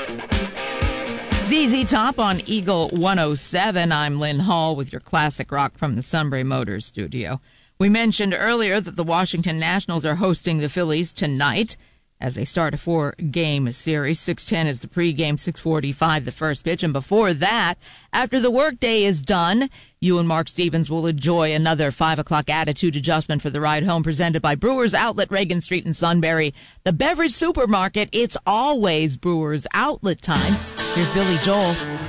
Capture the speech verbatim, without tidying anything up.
Z Z Top on Eagle one oh seven. I'm Lynn Hall with your classic rock from the Sunbury Motors studio. We mentioned earlier that the Washington Nationals are hosting the Phillies tonight as they start a four-game series. six ten is the pregame, six forty-five the first pitch. And before that, after the workday is done, you and Mark Stevens will enjoy another five o'clock attitude adjustment for the ride home, presented by Brewers Outlet, Reagan Street in Sunbury. The beverage supermarket, it's always Brewers Outlet time. Here's Billy Joel.